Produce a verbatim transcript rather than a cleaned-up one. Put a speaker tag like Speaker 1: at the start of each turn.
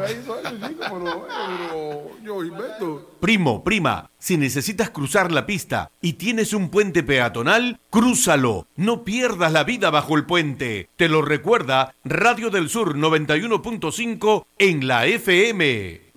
Speaker 1: ahí, suave, chico, pero, pero yo invento.
Speaker 2: Primo, prima, si necesitas cruzar la pista y tienes un puente peatonal, crúzalo. No pierdas la vida bajo el puente. Te lo recuerda Radio del Sur noventa y uno punto cinco en la F M.